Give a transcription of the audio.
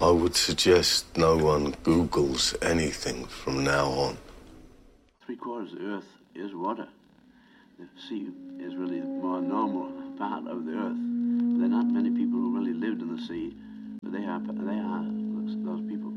I would suggest no one Googles anything from now on. 3/4 of the earth is water. The sea is really the more normal part of the earth. There are not many people who really lived in the sea, but they are those people.